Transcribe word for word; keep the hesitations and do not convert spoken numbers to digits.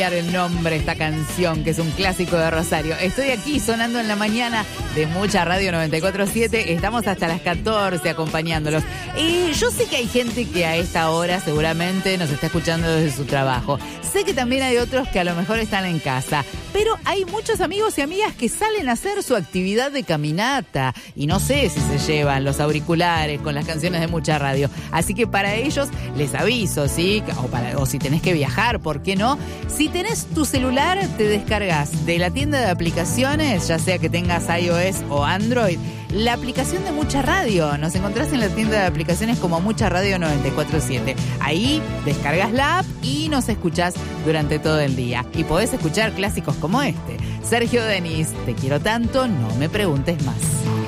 el nombre esta canción, que es un clásico de Rosario. Estoy aquí sonando en la mañana de Mucha Radio noventa y cuatro punto siete. Estamos hasta las catorce acompañándolos. Y yo sé que hay gente que a esta hora seguramente nos está escuchando desde su trabajo. Sé que también hay otros que a lo mejor están en casa. Pero hay muchos amigos y amigas que salen a hacer su actividad de caminata. Y no sé si se llevan los auriculares con las canciones de Mucha Radio. Así que para ellos les aviso, ¿sí? O, para, o si tenés que viajar, ¿por qué no? Si tenés tu celular, te descargas de la tienda de aplicaciones, ya sea que tengas iOS o Android, la aplicación de Mucha Radio. Nos encontrás en la tienda de aplicaciones como Mucha Radio noventa y cuatro punto siete. Ahí descargas la app y nos escuchás durante todo el día. Y podés escuchar clásicos como este. Sergio Denis, te quiero tanto, no me preguntes más.